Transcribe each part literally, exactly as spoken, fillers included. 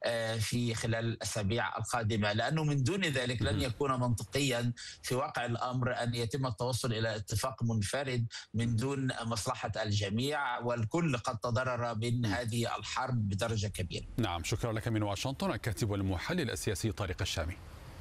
في خلال الأسابيع القادمة، لأنه من دون ذلك لن يكون منطقيا في واقع الأمر أن يتم التوصل إلى اتفاق منفرد من دون مصلحة الجميع، والكل قد تضرر من هذه الحرب بدرجة كبيرة. نعم، شكرا لك من واشنطن الكاتب والمحلل السياسي طارق الشامي.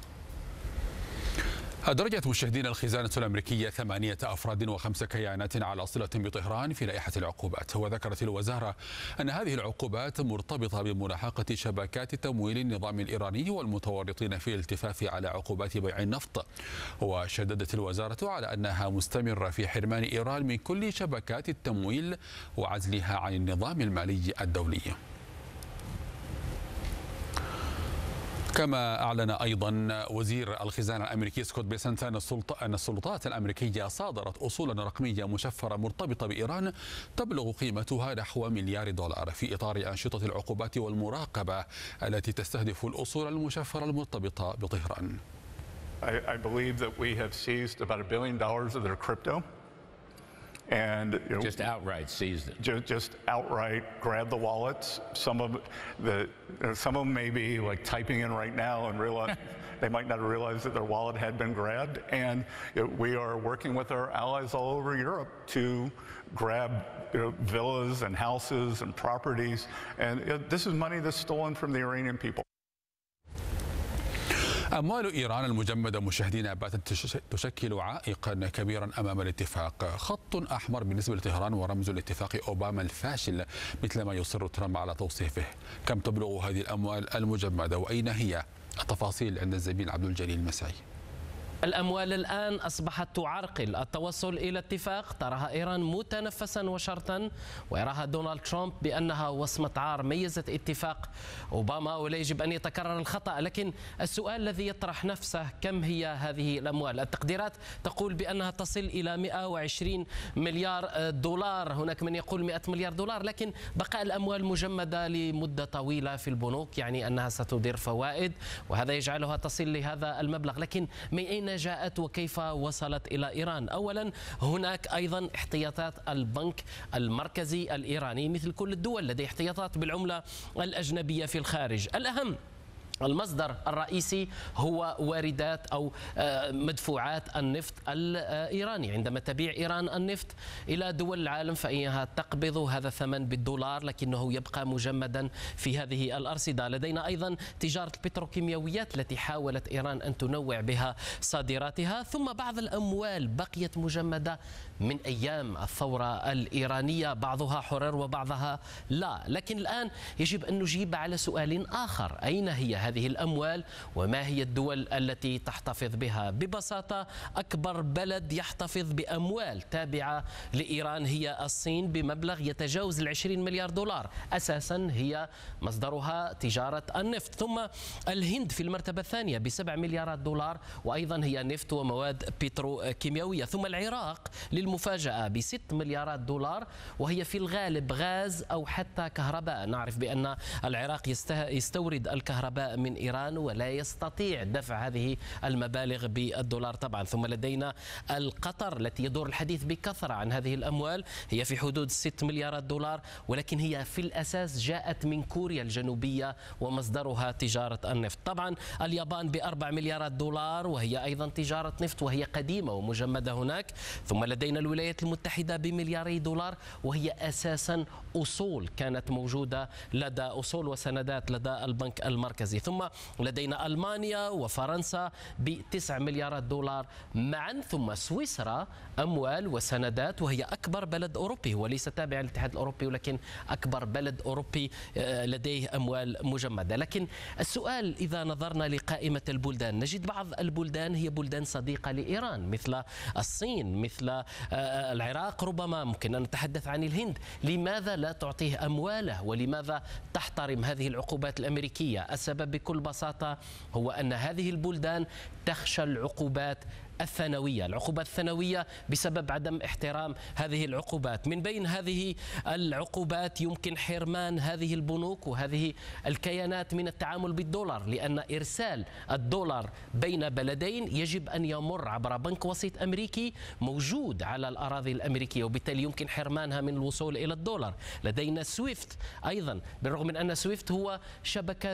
درجت مشاهدينا الخزانة الأمريكية ثمانية أفراد وخمس كيانات على صلة بطهران في لائحة العقوبات. وذكرت الوزارة أن هذه العقوبات مرتبطة بملاحقة شبكات تمويل النظام الإيراني والمتورطين في الالتفاف على عقوبات بيع النفط. وشددت الوزارة على أنها مستمرة في حرمان إيران من كل شبكات التمويل وعزلها عن النظام المالي الدولي. كما أعلن أيضا وزير الخزانة الأمريكي سكوت بيسنت أن السلطات الأمريكية صادرت أصولا رقمية مشفرة مرتبطة بإيران تبلغ قيمتها نحو مليار دولار في إطار أنشطة العقوبات والمراقبة التي تستهدف الأصول المشفرة المرتبطة بطهران. I believe that we have seized about a billion dollars of their crypto. And you know, just outright seized it. Just, just outright grab the wallets. Some of the, some of them may be like typing in right now and realize they might not realize that their wallet had been grabbed. And you know, we are working with our allies all over Europe to grab you know, villas and houses and properties. And you know, this is money that's stolen from the Iranian people. أموال إيران المجمدة مشاهدينا باتت تشكل عائقا كبيرا أمام الاتفاق، خط أحمر بالنسبة لطهران ورمز الاتفاق أوباما الفاشل مثلما يصر ترامب على توصيفه. كم تبلغ هذه الأموال المجمدة وأين هي؟ التفاصيل عند الزميل عبد الجليل المسعي. الأموال الآن أصبحت تعرقل التوصل إلى اتفاق تراها إيران متنفسا وشرطا، ويراها دونالد ترامب بأنها وصمة عار ميزت اتفاق أوباما ولا يجب أن يتكرر الخطأ. لكن السؤال الذي يطرح نفسه كم هي هذه الأموال؟ التقديرات تقول بأنها تصل إلى مئة وعشرين مليار دولار، هناك من يقول مئة مليار دولار، لكن بقاء الأموال مجمدة لمدة طويلة في البنوك يعني أنها ستدير فوائد، وهذا يجعلها تصل لهذا المبلغ. لكن من أين جاءت وكيف وصلت إلى إيران؟ أولا هناك أيضا احتياطات البنك المركزي الإيراني مثل كل الدول لديه احتياطات بالعملة الأجنبية في الخارج. الأهم المصدر الرئيسي هو واردات أو مدفوعات النفط الإيراني. عندما تبيع إيران النفط إلى دول العالم فإنها تقبض هذا الثمن بالدولار، لكنه يبقى مجمدا في هذه الأرصدة. لدينا أيضا تجارة البتروكيماويات التي حاولت إيران أن تنوع بها صادراتها، ثم بعض الأموال بقيت مجمدة من أيام الثورة الإيرانية، بعضها حرر وبعضها لا. لكن الآن يجب أن نجيب على سؤال آخر: أين هي هذه الأموال وما هي الدول التي تحتفظ بها؟ ببساطة أكبر بلد يحتفظ بأموال تابعة لإيران هي الصين بمبلغ يتجاوز العشرين مليار دولار، أساسا هي مصدرها تجارة النفط. ثم الهند في المرتبة الثانية بسبع مليارات دولار، وأيضا هي نفط ومواد بتروكيماوية. ثم العراق للمفاجأة بست مليارات دولار، وهي في الغالب غاز أو حتى كهرباء. نعرف بأن العراق يستورد الكهرباء من إيران ولا يستطيع دفع هذه المبالغ بالدولار طبعا. ثم لدينا القطر التي يدور الحديث بكثرة عن هذه الأموال، هي في حدود ست مليارات دولار، ولكن هي في الأساس جاءت من كوريا الجنوبية ومصدرها تجارة النفط. طبعا اليابان بأربع مليارات دولار، وهي أيضا تجارة نفط وهي قديمة ومجمدة هناك. ثم لدينا الولايات المتحدة بملياري دولار، وهي أساسا أصول كانت موجودة لدى أصول وسندات لدى البنك المركزي. ثم لدينا ألمانيا وفرنسا بتسع مليارات دولار معا. ثم سويسرا أموال وسندات، وهي أكبر بلد أوروبي وليس تابع للاتحاد الأوروبي، ولكن أكبر بلد أوروبي لديه أموال مجمدة. لكن السؤال إذا نظرنا لقائمة البلدان نجد بعض البلدان هي بلدان صديقة لإيران مثل الصين، مثل العراق، ربما ممكن أن نتحدث عن الهند. لماذا لا تعطيه أمواله ولماذا تحترم هذه العقوبات الأمريكية؟ السبب بكل بساطة هو أن هذه البلدان تخشى العقوبات الثانوية العقوبات الثانوية بسبب عدم احترام هذه العقوبات. من بين هذه العقوبات يمكن حرمان هذه البنوك وهذه الكيانات من التعامل بالدولار، لأن إرسال الدولار بين بلدين يجب أن يمر عبر بنك وسيط أمريكي موجود على الأراضي الأمريكية، وبالتالي يمكن حرمانها من الوصول إلى الدولار. لدينا سويفت أيضا، بالرغم من أن سويفت هو شبكة